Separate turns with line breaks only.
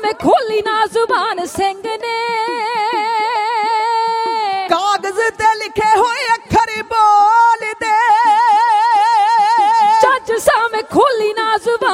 वे खोली ना जुबान सिंह ने,
कागज ते लिखे